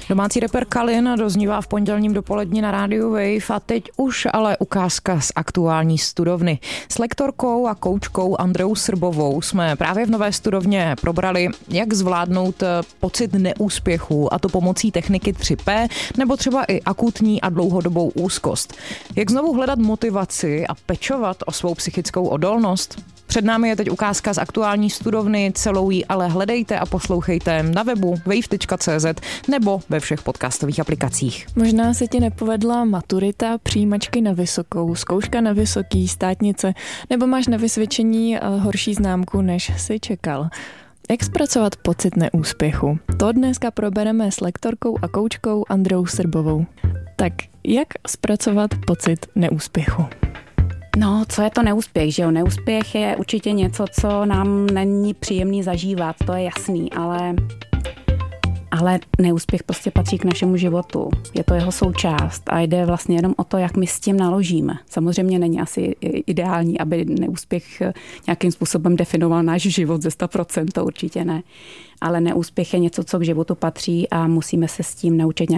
Domácí rapper Kalin doznívá v pondělním dopoledni na rádiu Wave a teď už ale ukázka z aktuální studovny. S lektorkou a koučkou Andreou Srbovou jsme právě v nové studovně probrali, jak zvládnout pocit neúspěchu, a to pomocí techniky 3P nebo třeba i akutní a dlouhodobou úzkost. Jak znovu hledat motivaci a pečovat o svou psychickou odolnost? Před námi je teď ukázka z aktuální studovny, celou ji ale hledejte a poslouchejte na webu wave.cz nebo ve všech podcastových aplikacích. Možná se ti nepovedla maturita, přijímačky na vysokou, zkouška na vysoký, státnice, nebo máš na vysvědčení horší známku, než jsi čekal. Jak zpracovat pocit neúspěchu? To dneska probereme s lektorkou a koučkou Andreou Srbovou. Tak jak zpracovat pocit neúspěchu? No, co je to neúspěch, že jo? Neúspěch je určitě něco, co nám není příjemný zažívat, to je jasný, ale neúspěch prostě patří k našemu životu. Je to jeho součást a jde vlastně jenom o to, jak my s tím naložíme. Samozřejmě není asi ideální, aby neúspěch nějakým způsobem definoval náš život ze 100%, to určitě ne. Ale neúspěch je něco, co k životu patří a musíme se s tím naučit